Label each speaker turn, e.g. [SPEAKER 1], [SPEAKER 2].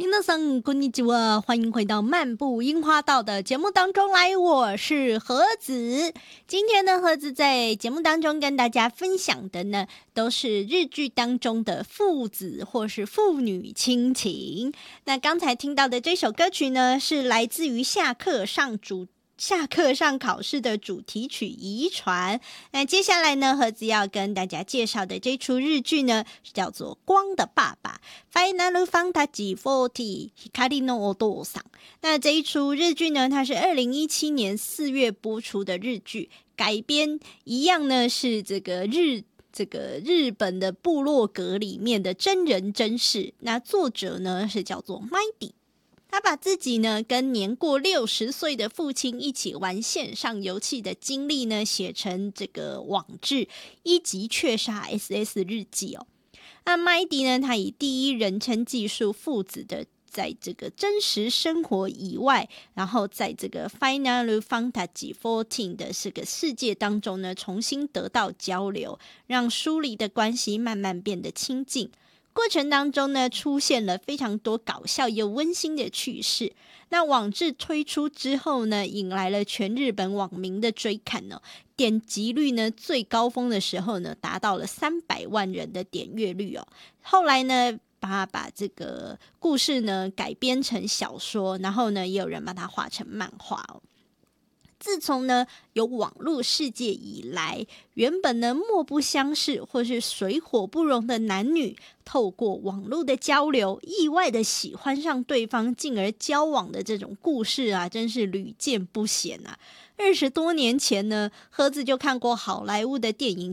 [SPEAKER 1] 皆さんこんにちは，欢迎回到漫步樱花道的节目当中来，我是盒子。今天呢，盒子在节目当中跟大家分享的呢，都是日剧当中的父子或是父女亲情。那刚才听到的这首歌曲呢，是来自于下课上考试的主题曲《遗传》。那接下来呢，盒子要跟大家介绍的这出日剧呢，叫做《光的爸爸》（Final Fantasy XIV Hikari no Otou-san）。那这一出日剧呢，它是2017年4月播出的日剧，改编一样呢是这个日本的部落格里面的真人真事。那作者呢是叫做 Mighty。他把自己呢跟年过60岁的父亲一起玩线上游戏的经历呢写成这个网志一级雀杀 SS 日记哦。那麦迪呢，他以第一人称记述父子的在这个真实生活以外，然后在这个 Final Fantasy XIV 的这个世界当中呢，重新得到交流，让疏离的关系慢慢变得亲近。过程当中呢，出现了非常多搞笑又温馨的趣事。那网志推出之后呢，引来了全日本网民的追看哦，点击率呢最高峰的时候呢，达到了300万人的点阅率哦。后来呢，把这个故事呢改编成小说，然后呢，也有人把它画成漫画哦。自从呢有网络世界以来，原本呢莫不相识或是水火不容的男女，透过网络的交流，意外的喜欢上对方，进而交往的这种故事啊，真是屡见不鲜啊。20多年前呢，盒子就看过好莱坞的电影